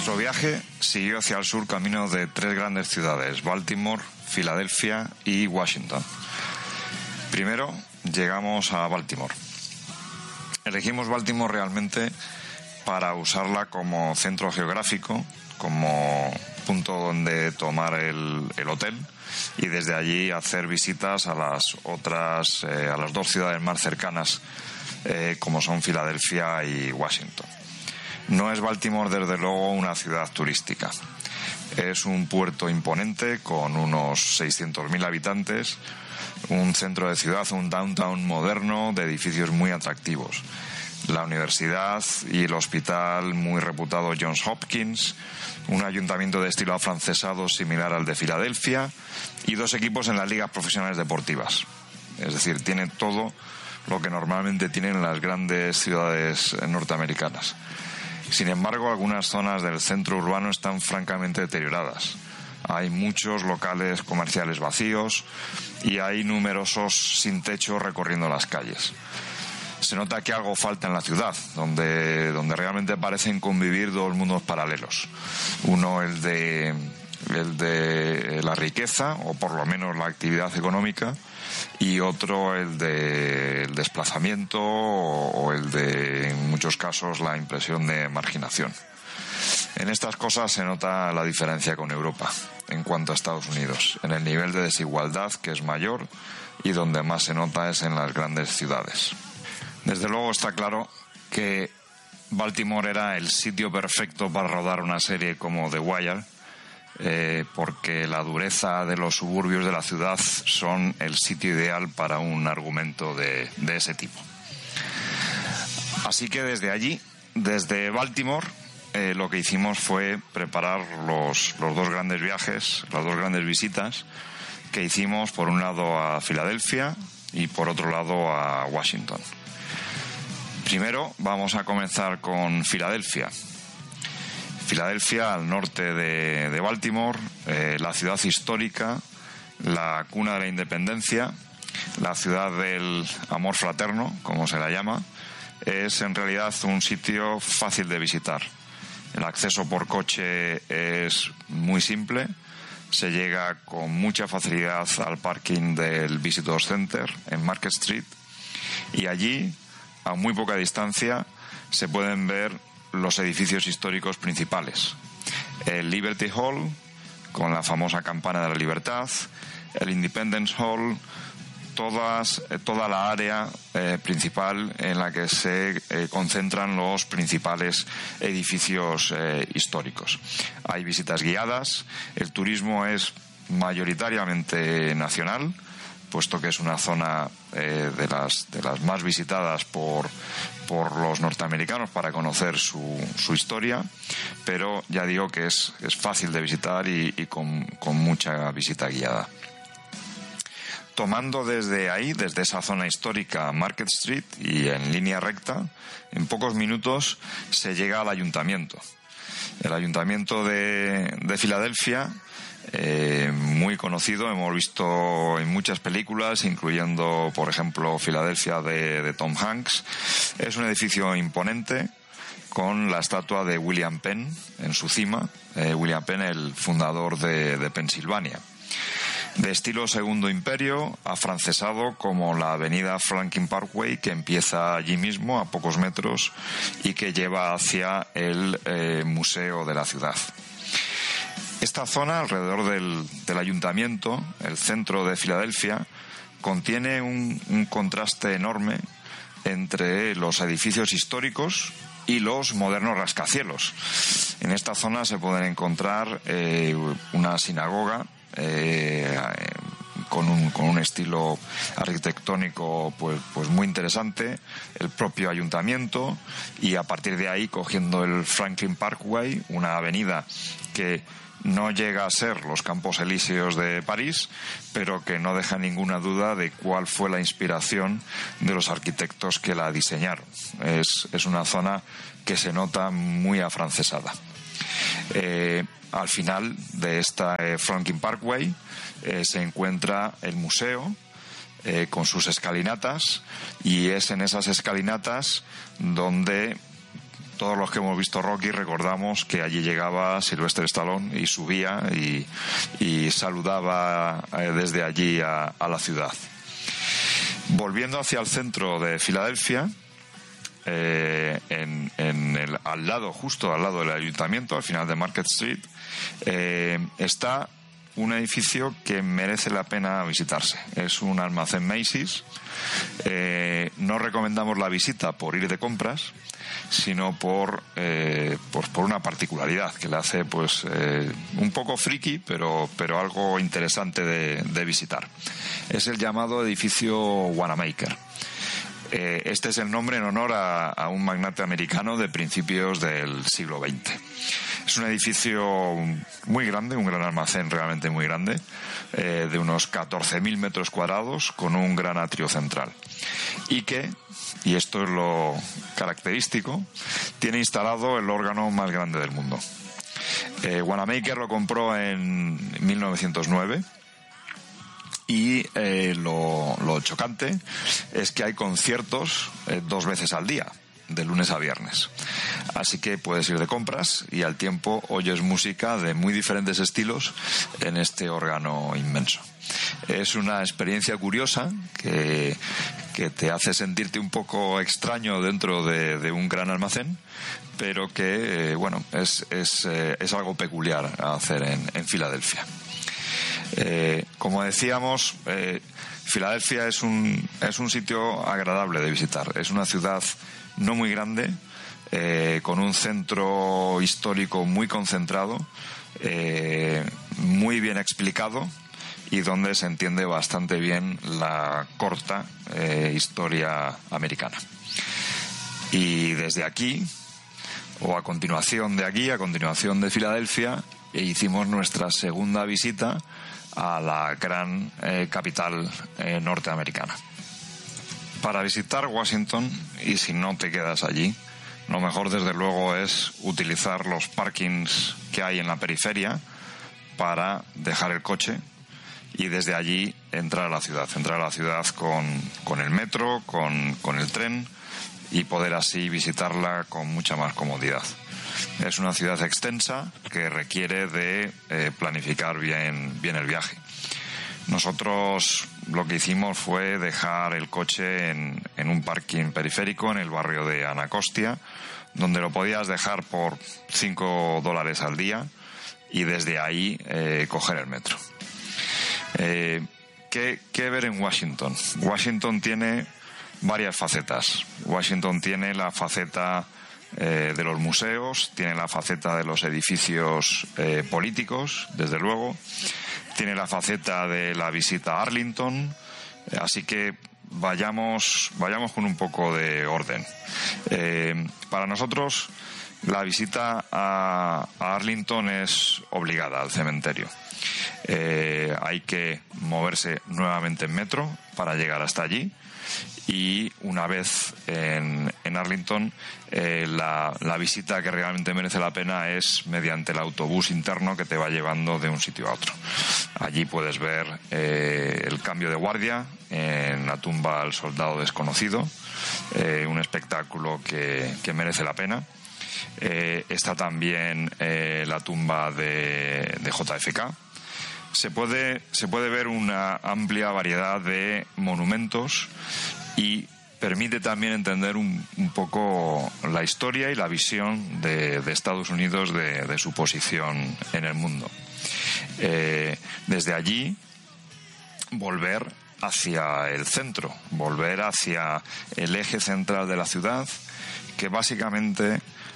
Nuestro viaje siguió hacia el sur camino de tres grandes ciudades, Baltimore, Filadelfia y Washington. Primero llegamos a Baltimore. Elegimos Baltimore realmente para usarla como centro geográfico, como punto donde tomar el hotel y desde allí hacer visitas a las dos ciudades más cercanas, como son Filadelfia y Washington. No es Baltimore, desde luego, una ciudad turística. Es un puerto imponente con unos 600.000 habitantes, un centro de ciudad, un downtown moderno de edificios muy atractivos. La universidad y el hospital muy reputado Johns Hopkins, un ayuntamiento de estilo afrancesado similar al de Filadelfia y dos equipos en las ligas profesionales deportivas. Es decir, tiene todo lo que normalmente tienen las grandes ciudades norteamericanas. Sin embargo, algunas zonas del centro urbano están francamente deterioradas. Hay muchos locales comerciales vacíos y hay numerosos sin techo recorriendo las calles. Se nota que algo falta en la ciudad, donde realmente parecen convivir dos mundos paralelos. Uno, el de la riqueza, o por lo menos la actividad económica, y otro, el del desplazamiento o el de, en muchos casos, la impresión de marginación. En estas cosas se nota la diferencia con Europa en cuanto a Estados Unidos, en el nivel de desigualdad, que es mayor, y donde más se nota es en las grandes ciudades. Desde luego está claro que Baltimore era el sitio perfecto para rodar una serie como The Wire, porque la dureza de los suburbios de la ciudad son el sitio ideal para un argumento de ese tipo. Así que desde allí, desde Baltimore, lo que hicimos fue preparar los dos grandes viajes, las dos grandes visitas que hicimos, por un lado a Filadelfia y por otro lado a Washington. Primero vamos a comenzar con Filadelfia. Filadelfia, al norte de Baltimore, la ciudad histórica, la cuna de la independencia, la ciudad del amor fraterno, como se la llama, es en realidad un sitio fácil de visitar. El acceso por coche es muy simple, se llega con mucha facilidad al parking del Visitor Center en Market Street y allí, a muy poca distancia, se pueden ver los edificios históricos principales. El Liberty Hall, con la famosa campana de la libertad, el Independence Hall, toda la área principal en la que se concentran los principales edificios históricos. Hay visitas guiadas, el turismo es mayoritariamente nacional, puesto que es una zona de las más visitadas por los norteamericanos para conocer su historia, pero ya digo que es fácil de visitar y con mucha visita guiada. Tomando desde ahí, desde esa zona histórica, Market Street, y en línea recta, en pocos minutos se llega al ayuntamiento. El ayuntamiento de Filadelfia, muy conocido, hemos visto en muchas películas, incluyendo, por ejemplo, Filadelfia de Tom Hanks. Es un edificio imponente, con la estatua de William Penn en su cima. William Penn, el fundador de Pensilvania. De estilo Segundo Imperio, afrancesado, como la avenida Franklin Parkway, que empieza allí mismo, a pocos metros, y que lleva hacia el museo de la ciudad. Esta zona, alrededor del ayuntamiento, el centro de Filadelfia, contiene un contraste enorme entre los edificios históricos y los modernos rascacielos. En esta zona se pueden encontrar una sinagoga con un estilo arquitectónico pues muy interesante, el propio ayuntamiento, y a partir de ahí, cogiendo el Franklin Parkway, una avenida que no llega a ser los Campos Elíseos de París, pero que no deja ninguna duda de cuál fue la inspiración de los arquitectos que la diseñaron. Es una zona que se nota muy afrancesada. Al final de esta Franklin Parkway se encuentra el museo con sus escalinatas, y es en esas escalinatas donde todos los que hemos visto Rocky recordamos que allí llegaba Sylvester Stallone y subía y saludaba desde allí a la ciudad. Volviendo hacia el centro de Filadelfia, justo al lado del ayuntamiento, al final de Market Street, está un edificio que merece la pena visitarse. Es un almacén Macy's. No recomendamos la visita por ir de compras, sino por una particularidad que le hace un poco friki, pero algo interesante de visitar. Es el llamado edificio Wanamaker. Este es el nombre en honor a un magnate americano de principios del siglo XX. Es un edificio muy grande, un gran almacén realmente muy grande, de unos 14.000 metros cuadrados, con un gran atrio central. Y esto es lo característico, tiene instalado el órgano más grande del mundo. Wanamaker lo compró en 1909. Y lo chocante es que hay conciertos 2 veces al día, de lunes a viernes. Así que puedes ir de compras y al tiempo oyes música de muy diferentes estilos en este órgano inmenso. Es una experiencia curiosa que te hace sentirte un poco extraño dentro de un gran almacén, pero que es algo peculiar a hacer en Filadelfia. Como decíamos, Filadelfia es un sitio agradable de visitar. Es una ciudad no muy grande, con un centro histórico muy concentrado, muy bien explicado, y donde se entiende bastante bien la corta historia americana. Y desde aquí, o a continuación de Filadelfia, hicimos nuestra segunda visita a la gran capital norteamericana. Para visitar Washington, y si no te quedas allí, lo mejor desde luego es utilizar los parkings que hay en la periferia para dejar el coche y desde allí entrar a la ciudad con el metro, con el tren, y poder así visitarla con mucha más comodidad. Es una ciudad extensa que requiere de planificar bien el viaje. Nosotros lo que hicimos fue dejar el coche en un parking periférico en el barrio de Anacostia, donde lo podías dejar por $5 al día y desde ahí coger el metro. ¿Qué ver en Washington? Washington tiene varias facetas. Washington tiene la faceta de los museos, tiene la faceta de los edificios políticos, desde luego, tiene la faceta de la visita a Arlington, así que vayamos con un poco de orden. Para nosotros la visita a Arlington es obligada, al cementerio. Hay que moverse nuevamente en metro para llegar hasta allí. Y una vez en Arlington, la visita que realmente merece la pena es mediante el autobús interno que te va llevando de un sitio a otro. Allí puedes ver el cambio de guardia en la tumba al soldado desconocido, un espectáculo que merece la pena. Está también la tumba de JFK. Se puede ver una amplia variedad de monumentos y permite también entender un poco la historia y la visión de Estados Unidos de su posición en el mundo. Desde allí, volver hacia el centro, volver hacia el eje central de la ciudad, que básicamente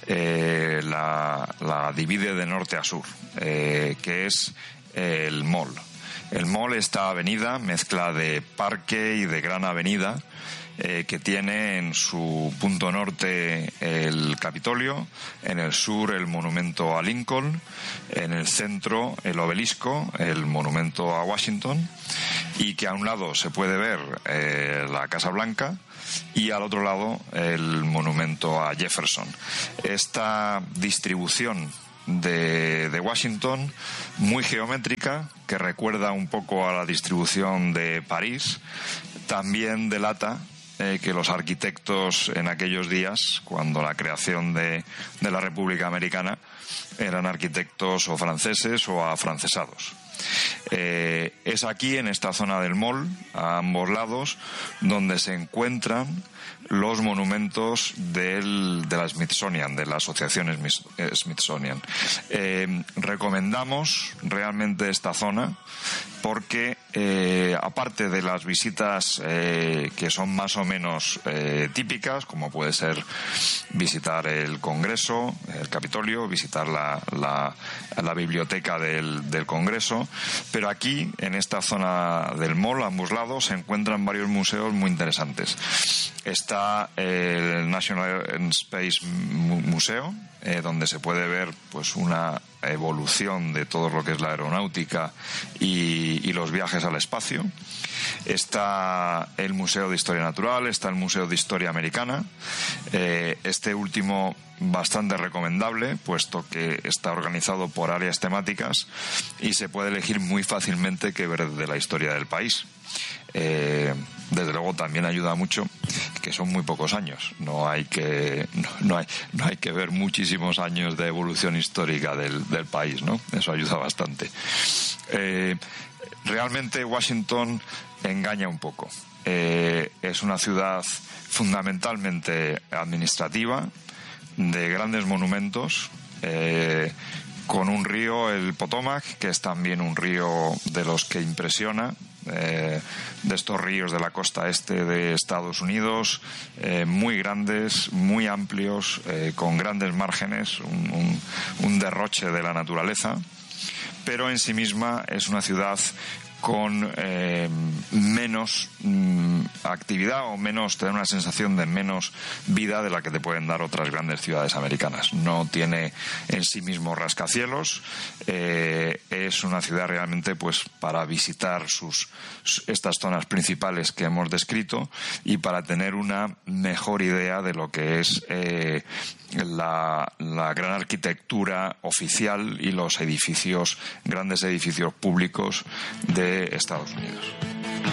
la divide de norte a sur, que es el Mall. El Mall, esta avenida, mezcla de parque y de gran avenida, que tiene en su punto norte el Capitolio, en el sur el monumento a Lincoln, en el centro el obelisco, el monumento a Washington, y que a un lado se puede ver la Casa Blanca y al otro lado el monumento a Jefferson. Esta distribución de Washington, muy geométrica, que recuerda un poco a la distribución de París, también delata que los arquitectos en aquellos días, cuando la creación de la República Americana, eran arquitectos o franceses o afrancesados. Es aquí, en esta zona del Mall, a ambos lados, donde se encuentran los monumentos de la Smithsonian, de la asociación Smithsonian. Recomendamos realmente esta zona porque, aparte de las visitas que son más o menos típicas, como puede ser visitar el Congreso, el Capitolio, visitar la biblioteca del Congreso, pero aquí, en esta zona del Mall, a ambos lados, se encuentran varios museos muy interesantes. Está el National Space Museo, donde se puede ver pues una evolución de todo lo que es la aeronáutica y los viajes al espacio. Está el Museo de Historia Natural, está el Museo de Historia Americana, este último bastante recomendable, puesto que está organizado por áreas temáticas y se puede elegir muy fácilmente qué ver de la historia del país. Desde luego también ayuda mucho que son muy pocos años, no hay que ver muchísimos años de evolución histórica del país, ¿no? Eso ayuda bastante. Realmente Washington engaña un poco. Es una ciudad fundamentalmente administrativa, de grandes monumentos, con un río, el Potomac, que es también un río de los que impresiona, de estos ríos de la costa este de Estados Unidos, muy grandes, muy amplios, con grandes márgenes, un derroche de la naturaleza, pero en sí misma es una ciudad con menos actividad, o menos, te da una sensación de menos vida de la que te pueden dar otras grandes ciudades americanas. No tiene en sí mismo rascacielos, es una ciudad realmente pues para visitar estas zonas principales que hemos descrito y para tener una mejor idea de lo que es la gran arquitectura oficial y los grandes edificios públicos de Estados Unidos.